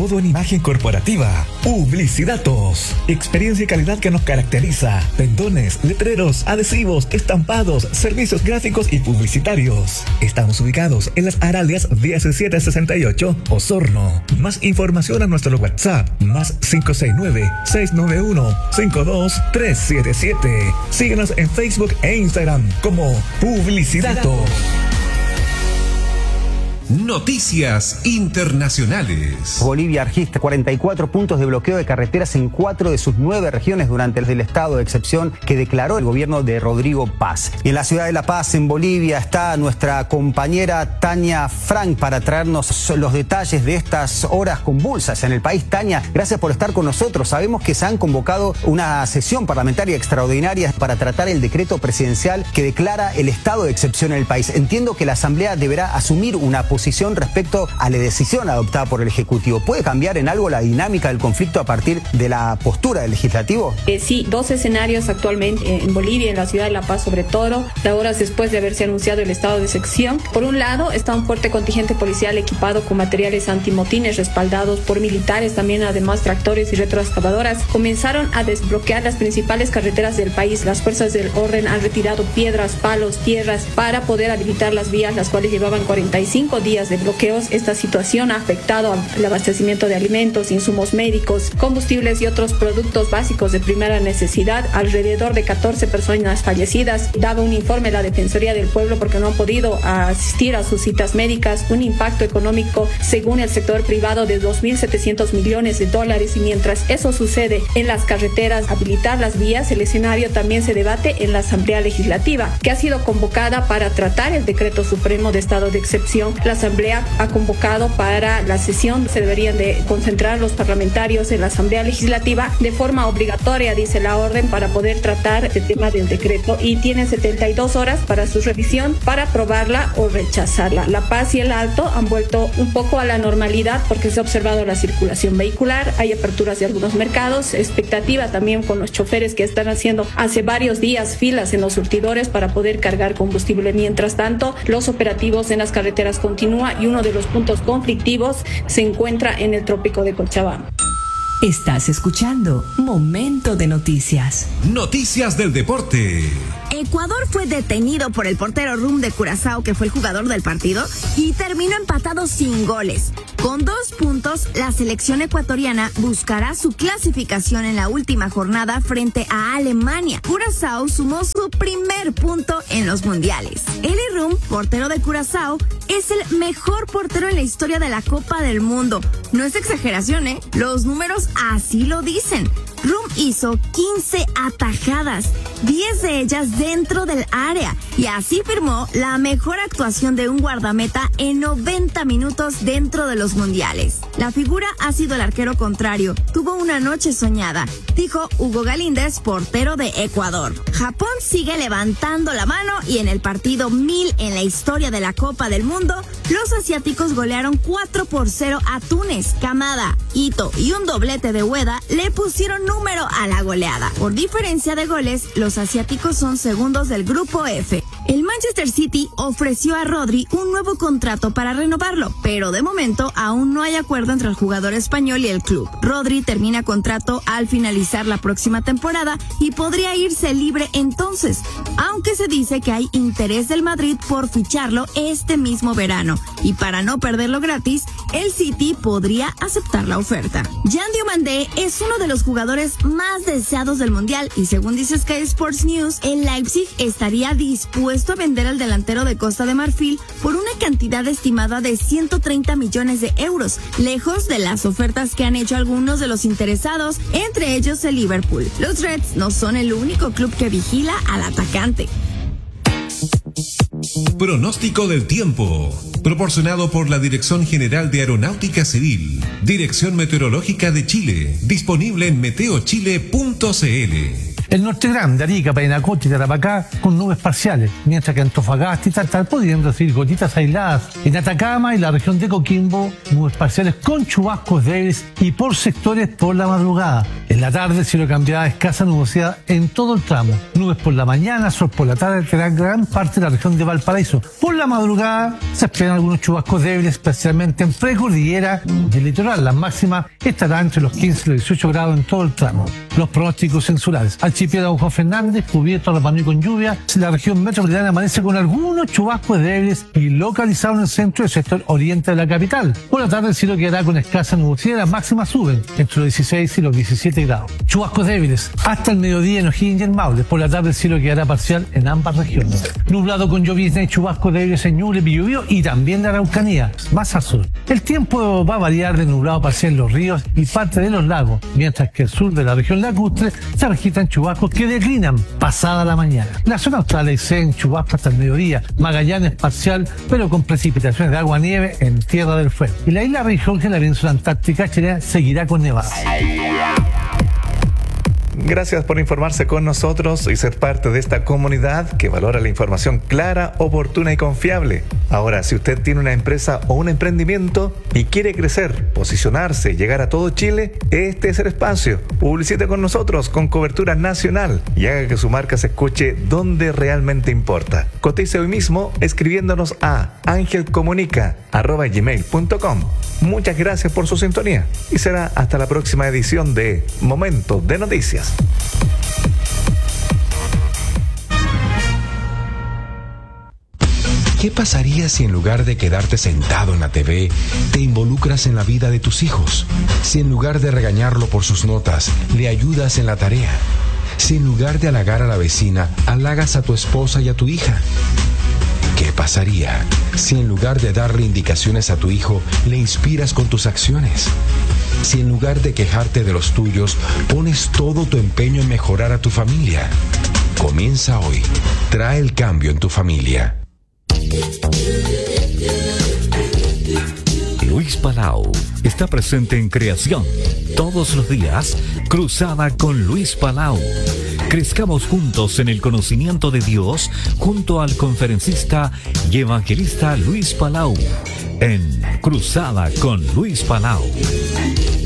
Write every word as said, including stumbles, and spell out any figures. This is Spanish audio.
todo en imagen corporativa. Publicidatos. Experiencia y calidad que nos caracteriza. Pendones, letreros, adhesivos, estampados, servicios gráficos y publicitarios. Estamos ubicados en las Aralias diecisiete sesenta y ocho, Osorno. Más información a nuestro WhatsApp, más cinco seis nueve, seis nueve uno, cinco dos tres siete siete. Síguenos en Facebook e Instagram como Publicidatos. Noticias internacionales. Bolivia registra cuarenta y cuatro puntos de bloqueo de carreteras en cuatro de sus nueve regiones durante el estado de excepción que declaró el gobierno de Rodrigo Paz. Y en la ciudad de La Paz, en Bolivia, está nuestra compañera Tania Frank para traernos los detalles de estas horas convulsas en el país. Tania, gracias por estar con nosotros. Sabemos que se han convocado una sesión parlamentaria extraordinaria para tratar el decreto presidencial que declara el estado de excepción en el país. Entiendo que la Asamblea deberá asumir una posición respecto a la decisión adoptada por el Ejecutivo. ¿Puede cambiar en algo la dinámica del conflicto a partir de la postura del Legislativo? Eh, sí, dos escenarios actualmente en Bolivia, en la ciudad de La Paz sobre todo, horas después de haberse anunciado el estado de excepción. Por un lado está un fuerte contingente policial equipado con materiales antimotines respaldados por militares, también además tractores y retroexcavadoras. Comenzaron a desbloquear las principales carreteras del país. Las fuerzas del orden han retirado piedras, palos, tierras para poder habilitar las vías, las cuales llevaban cuarenta y cinco días de bloqueos. Esta situación ha afectado al abastecimiento de alimentos, insumos médicos, combustibles y otros productos básicos de primera necesidad. Alrededor de catorce personas fallecidas. Daba un informe la Defensoría del Pueblo porque no han podido asistir a sus citas médicas. Un impacto económico, según el sector privado, de dos mil setecientos millones de dólares. Y mientras eso sucede en las carreteras, habilitar las vías, el escenario también se debate en la Asamblea Legislativa, que ha sido convocada para tratar el decreto supremo de estado de excepción. La Asamblea ha convocado para la sesión. Se deberían de concentrar los parlamentarios en la Asamblea Legislativa de forma obligatoria, dice la orden, para poder tratar el tema del decreto, y tienen setenta y dos horas para su revisión para aprobarla o rechazarla. La Paz y el Alto han vuelto un poco a la normalidad porque se ha observado la circulación vehicular, hay aperturas de algunos mercados, expectativa también con los choferes que están haciendo hace varios días filas en los surtidores para poder cargar combustible. Mientras tanto, los operativos en las carreteras continúan y uno de los puntos conflictivos se encuentra en el trópico de Cochabamba. Estás escuchando Momento de Noticias. Noticias del deporte. Ecuador fue detenido por el portero Rum de Curazao, que fue el jugador del partido, y terminó empatado sin goles. Con dos puntos, la selección ecuatoriana buscará su clasificación en la última jornada frente a Alemania. Curazao sumó su primer punto en los mundiales. Eli Rum, portero de Curazao, es el mejor portero en la historia de la Copa del Mundo. No es exageración, ¿eh? Los números así lo dicen. Rum hizo quince atajadas, diez de ellas dentro del área, y así firmó la mejor actuación de un guardameta en noventa minutos dentro de los mundiales. La figura ha sido el arquero contrario. Tuvo una noche soñada, dijo Hugo Galíndez, portero de Ecuador. Japón sigue levantando la mano y en el partido mil en la historia de la Copa del Mundo, los asiáticos golearon cuatro por cero a Túnez. Kamada, Ito y un doblete de Ueda le pusieron número a la goleada. Por diferencia de goles, los asiáticos son segundos del grupo F. El Manchester City ofreció a Rodri un nuevo contrato para renovarlo, pero de momento aún no hay acuerdo entre el jugador español y el club. Rodri termina contrato al finalizar la próxima temporada y podría irse libre entonces, aunque se dice que hay interés del Madrid por ficharlo este mismo verano, y para no perderlo gratis, el City podría aceptar la oferta. Jan Diomandé es uno de los jugadores más deseados del mundial y según dice Sky Sports News, el Leipzig estaría dispuesto a vender al delantero de Costa de Marfil por una cantidad estimada de ciento treinta millones de euros, lejos de las ofertas que han hecho algunos de los interesados, entre ellos el Liverpool. Los Reds no son el único club que vigila al atacante. Pronóstico del tiempo, proporcionado por la Dirección General de Aeronáutica Civil, Dirección Meteorológica de Chile, disponible en meteo chile punto c l. El norte grande, Arica, Parinacota y Tarapacá con nubes parciales, mientras que Antofagasta y Tartal podrían recibir gotitas aisladas. En Atacama y la región de Coquimbo, nubes parciales con chubascos débiles y por sectores por la madrugada. En la tarde, cielo cambiará a escasa nubosidad en todo el tramo. Nubes por la mañana, sol por la tarde, tendrán gran parte de la región de Valparaíso. Por la madrugada se esperan algunos chubascos débiles, especialmente en precordillera y el litoral. Las máximas estarán entre los quince y los dieciocho grados en todo el tramo. Los pronósticos censurares. Archipiélago Juan Fernández, cubierto a la mano y con lluvia. La región metropolitana amanece con algunos chubascos débiles y localizados en el centro y el sector oriente de la capital. Por la tarde el cielo quedará con escasa nubosidad y las máximas suben entre los dieciséis y los diecisiete grados. Chubascos débiles hasta el mediodía en O'Higgins y en Maule. Por la tarde el cielo quedará parcial en ambas regiones. Nublado con llovizna y chubascos débiles en Ñuble, Biobío y también la Araucanía, más al sur. El tiempo va a variar de nublado parcial en los ríos y parte de los lagos, mientras que el sur de la región lacustre se registran chubascos que declinan pasada la mañana. La zona austral en chubascos hasta el mediodía. Magallanes parcial, pero con precipitaciones de agua-nieve en Tierra del Fuego. Y la isla Rey Jorge en la península antártica chilena seguirá con nevadas. Gracias por informarse con nosotros y ser parte de esta comunidad que valora la información clara, oportuna y confiable. Ahora, si usted tiene una empresa o un emprendimiento y quiere crecer, posicionarse, llegar a todo Chile, este es el espacio. Publicite con nosotros con cobertura nacional y haga que su marca se escuche donde realmente importa. Cotice hoy mismo escribiéndonos a angelcomunica arroba gmail punto com. Muchas gracias por su sintonía y será hasta la próxima edición de Momento de Noticias. ¿Qué pasaría si en lugar de quedarte sentado en la T V, te involucras en la vida de tus hijos? Si en lugar de regañarlo por sus notas, le ayudas en la tarea. Si en lugar de halagar a la vecina, halagas a tu esposa y a tu hija. ¿Qué pasaría si en lugar de darle indicaciones a tu hijo, le inspiras con tus acciones? Si en lugar de quejarte de los tuyos, pones todo tu empeño en mejorar a tu familia. Comienza hoy. Trae el cambio en tu familia. Luis Palau está presente en Creación. Todos los días, Cruzada con Luis Palau. Crezcamos juntos en el conocimiento de Dios junto al conferencista y evangelista Luis Palau en Cruzada con Luis Palau.